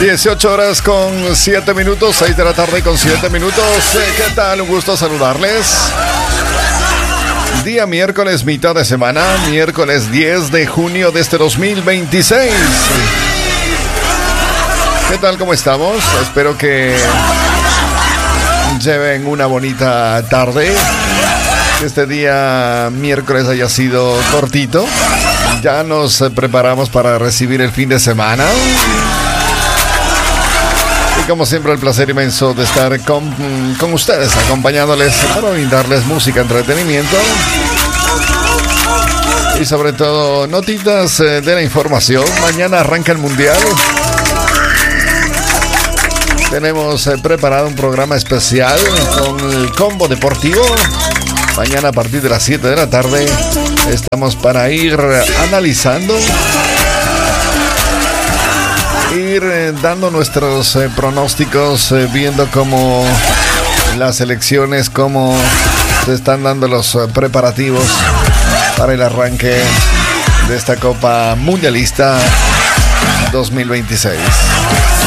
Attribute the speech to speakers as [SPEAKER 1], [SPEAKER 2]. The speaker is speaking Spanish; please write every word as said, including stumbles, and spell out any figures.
[SPEAKER 1] dieciocho horas con siete minutos, seis de la tarde con siete minutos. ¿Qué tal? Un gusto saludarles. Día miércoles, mitad de semana, miércoles diez de junio de este dos mil veintiséis. ¿Qué tal? ¿Cómo estamos? Espero que lleven una bonita tarde. Que este día miércoles haya sido cortito. Ya nos preparamos para recibir el fin de semana. Y como siempre, el placer inmenso de estar con, con ustedes, acompañándoles para brindarles música, entretenimiento y sobre todo notitas de la información. Mañana arranca el Mundial. Tenemos preparado un programa especial con el combo deportivo. Mañana a partir de las siete de la tarde estamos para ir analizando, ir eh, dando nuestros eh, pronósticos, eh, viendo cómo las elecciones, cómo se están dando los eh, preparativos para el arranque de esta Copa Mundialista dos mil veintiséis.